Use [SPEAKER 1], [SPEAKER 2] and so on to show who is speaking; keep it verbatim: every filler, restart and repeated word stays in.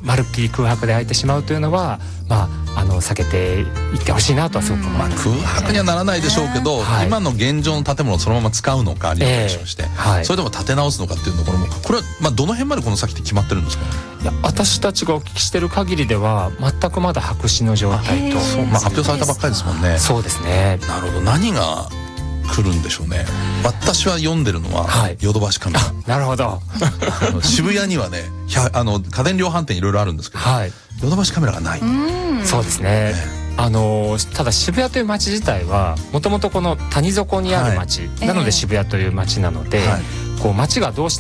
[SPEAKER 1] まるっきり空白で空いてしまうというのは、まあ、あの避けていってほしいなとはすごく思います、
[SPEAKER 2] まあ、空白にはならないでしょうけど、はい、今の現状の建物をそのまま使うのかリノベーションして、えーはい、それでも建て直すのかっていうところも、これはまあどの辺までこの先って決まってるんですか？
[SPEAKER 1] いや、私たちがお聞きしてる限りでは全くまだ白紙の状態と、
[SPEAKER 2] まあ、発表されたばっかりですもんね。
[SPEAKER 1] そうですね。
[SPEAKER 2] なるほど。何が来るんでしょうね。私は読んでるのはヨドバシカメラ、はい、
[SPEAKER 1] なるほど
[SPEAKER 2] 渋谷にはね、あの家電量販店いろいろあるんですけど、はい、ヨドバシカメラがない。
[SPEAKER 1] そうですね、ね、あのただ渋谷という街自体はもともとこの谷底にある街、はい、なので渋谷という街なので、はい、こう街がどうして